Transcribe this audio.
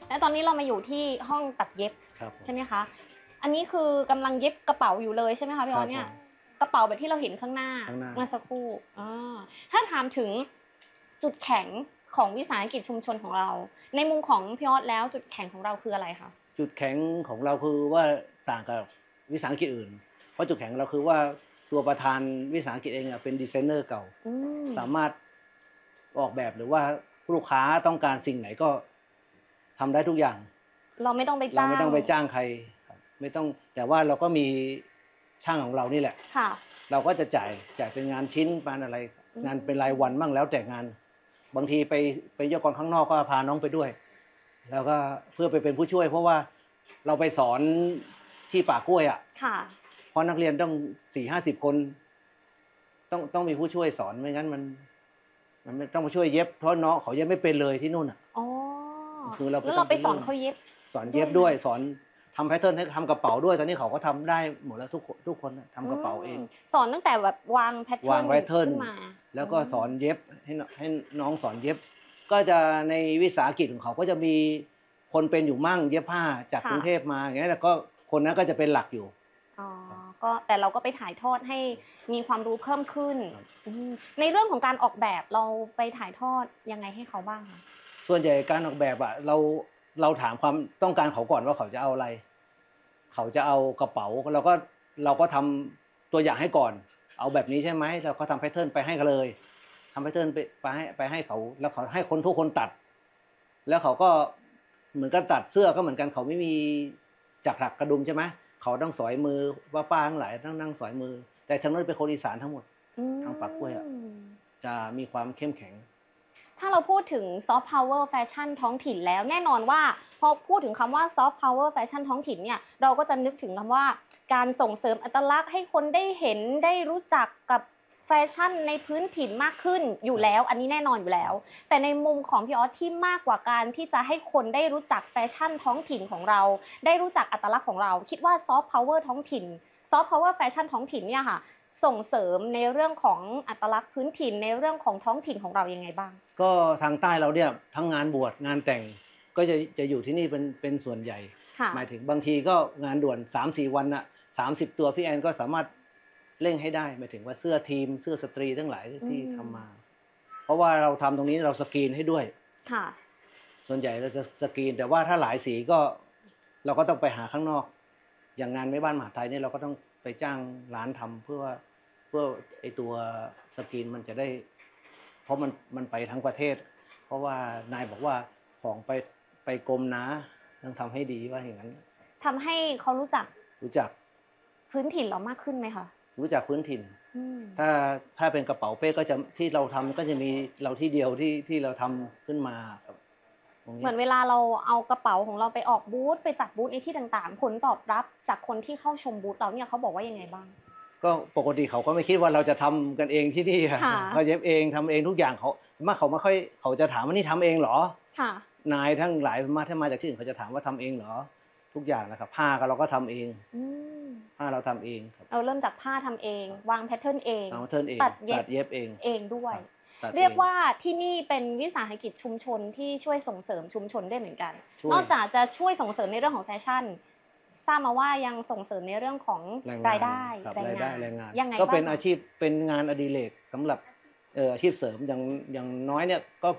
และตอนนี้เรามาอยู่ที่ห้องตัดเย็บครับใช่ไหมคะอันนี้คือกำลังเย็บกระเป๋าอยู่เลยใช่ไหมคะพี่ออสเนี่ยกระเป๋าแบบที่เราเห็นข้างหน้าเมื่อสักครู่ถ้าถามถึงจุดแข็งของวิสาหกิจชุมชนของเราในมุมของพี่ออสแล้วจุดแข็งของเราคืออะไรคะจุดแข็งของเราคือว่าต่างกับวิสาหกิจอื่นเพราะจุดแข็งเราคือว่าตัวประธานวิสาหกิจเองเป็นดีไซเนอร์เก่าสามารถออกแบบหรือว่าลูกค้าต้องการสิ่งไหนก็ทำได้ทุกอย่างเราไม่ต้องไปจ้างใครไม่ต้องแต่ว่าเราก็มีช่างของเรานี่แหละเราก็จะจ่ายเป็นงานชิ้นเป็นอะไรงานเป็นรายวันบ้างแล้วแต่งานบางทีไปเยี่ยมคนข้างนอกก็พาน้องไปด้วยแล้วก็เพื่อไปเป็นผู้ช่วยเพราะว่าเราไปสอนที่ป่ากล้วยเพราะนักเรียนต้อง40-50 คนต้องมีผู้ช่วยสอนไม่งั้นมันต้องมาช่วยเย็บเพราะน้องเขาเย็บไม่เป็นเลยที่นู่นคือแล้วเราไปสอนเขาเย็บด้วยสอนทำแพทเทิร์นให้ทำกระเป๋าด้วยตอนนี้เขาก็ทำได้หมดแล้วทุกคนทำกระเป๋าเองสอนตั้งแต่แบบวางแพทเทิร์นขึ้นมาแล้วก็สอนเย็บให้น้องสอนเย็บก็จะในวิสาหกิจของเขาก็จะมีคนเป็นอยู่มั่งเย็บผ้าจากกรุงเทพมาอย่างเงี้ยแล้วก็คนนั้นก็จะเป็นหลักอยู่ก็แต่เราก็ไปถ่ายทอดให้มีความรู้เพิ่มขึ้นในเรื่องของการออกแบบเราไปถ่ายทอดยังไงให้เขาบ้างคะส่วนใหญ่การออกแบบเราถามความต้องการเขาก่อนว่าเขาจะเอาอะไรเขาจะเอากระเป๋าเราก็ทำตัวอย่างให้ก่อนเอาแบบนี้ใช่ไหมเราก็ทำแพทเทิร์นไปให้เขาเลยทำแพทเทิร์นไปให้เขาแล้วเขาให้ทุกคนตัดแล้วเขาก็เหมือนกันตัดเสื้อก็เหมือนกันเขาไม่มีจักรหักกระดุมใช่ไหมเขาต้องสอยมือป้าทั้งหลายต้องนั่งสอยมือแต่ทั้งนั้นเป็นคนอีสานทั้งหมดทางปากกล้วยจะมีความเข้มแข็งถ้าเราพูดถึงซอฟต์พาวเวอร์แฟชั่นท้องถิ่นแล้วแน่นอนว่าพอพูดถึงคำว่าซอฟต์พาวเวอร์แฟชั่นท้องถิ่นเนี่ยเราก็จะนึกถึงคำว่าการส่งเสริมอัตลักษณ์ให้คนได้เห็นได้รู้จักกับแฟชั่นในพื้นถิ่นมากขึ้นอยู่แล้วอันนี้แน่นอนอยู่แล้วแต่ในมุมของพี่ออสที่มากกว่าการที่จะให้คนได้รู้จักแฟชั่นท้องถิ่นของเราได้รู้จักอัตลักษณ์ของเราคิดว่าซอฟต์พาวเวอร์ท้องถิ่นซอฟต์พาวเวอร์แฟชั่นท้องถิ่นเนี่ยค่ะส่งเสริมในเรื่องของอัตลักษณ์พื้นถิ่นในเรื่องของท้องถิ่นของเรายังไงบ้างก็ทางใต้เราเนี่ยทั้งงานบวชงานแต่งก็จะอยู่ที่นี่เป็นส่วนใหญ่หมายถึงบางทีก็งานด่วน 3-4 วัน30 ตัวพี่แอนก็สามารถเร่งให้ได้หมายถึงว่าเสื้อทีมเสื้อสตรีทั้งหลายที่ทำมาเพราะว่าเราทำตรงนี้เราสกรีนให้ด้วยส่วนใหญ่เราจะสกรีนแต่ว่าถ้าหลายสีก็เราก็ต้องไปหาข้างนอกอย่างงานแม่บ้านมหาไทยนี่เราก็ต้องไปจ้างร้านทำเพื่อไอตัวสกรีนมันจะได้เพราะมันไปทั้งประเทศเพราะว่านายบอกว่าของไปกรมนะต้องทำให้ดีว่าอย่างนั้นทำให้เขารู้จักพื้นถิ่นเรามากขึ้นไหมคะรู้จักพื้นถิ่นถ้าเป็นกระเป๋าเป้ก็จะที่เราทำก็จะมีเราที่เดียวที่เราทำขึ้นมาครับเหมือนเวลาเราเอากระเป๋าของเราไปออกบูธไปจัดบูธในที่ต่างๆผลตอบรับจากคนที่เข้าชมบูธเราเนี่ยเขาบอกว่ายังไงบ้างก็ปกติเขาก็ไม่คิดว่าเราจะทำกันเองที่นี่ค่ะเขาเย็บเองทำเองทุกอย่างเขาไม่ค่อยเขาจะถามว่านี่ทำเองเหรอนายทั้งหลายถ้ามาจากที่อื่นเขาจะถามว่าทำเองเหรอทุกอย่างนะครับผ้าเราก็ทำเองผ้าเราทำเองครับเราเริ่มจากผ้าทำเองวางแพทเทิร์นเองตัดเย็บเองด้วยเรียกว่าที่นี่เป็นวิสาหกิจชุมชนที่ช่วยส่งเสริมชุมชนได้เหมือนกันนอกจากจะช่วยส่งเสริมในเรื่องของแฟชั่นทราบมาว่ายังส่งเสริมในเรื่องของรายได้แรงงานยังไงก็เป็นอาชีพเป็นงานอดิเรกสำหรับอาชีพเสริมอย่างน้อยเนี่ยก็